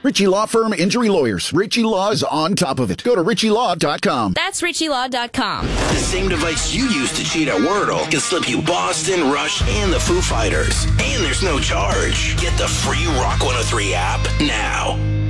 Ritchie Law Firm Injury Lawyers. Ritchie Law is on top of it. Go to ritchielaw.com. That's ritchielaw.com. The same device you use to cheat at Wordle can slip you Boston, Rush, and the Foo Fighters. And there's no charge. Get the free Rock 103 app now.